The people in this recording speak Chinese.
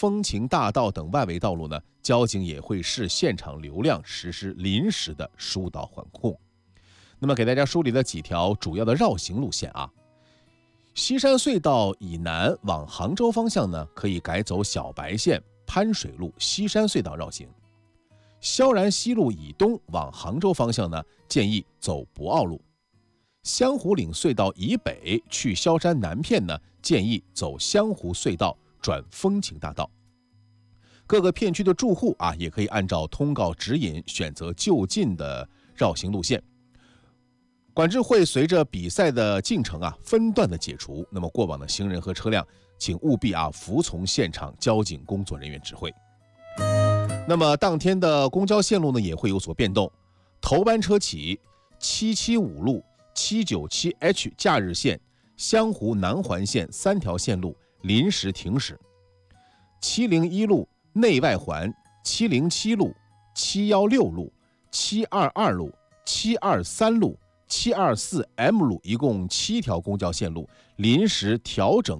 风情大道等外围道路呢，交警也会视现场流量实施临时的疏导管控。那么给大家梳理了几条主要的绕行路线啊。西山隧道以南往杭州方向呢，可以改走小白线、潘水路、西山隧道绕行。萧然西路以东往杭州方向呢，建议走博鳌路。湘湖岭隧道以北去萧山南片呢，建议走湘湖隧道转风情大道。各个片区的住户啊，也可以按照通告指引选择就近的绕行路线。管制会随着比赛的进程啊，分段的解除。那么过往的行人和车辆，请务必服从现场交警工作人员指挥。那么当天的公交线路呢，也会有所变动。头班车起，775路、797H 假日线、湘湖南环线3条线路临时停驶。701路内外环、707路、716路、722路、723路、724M 路一共7条公交线路临时调整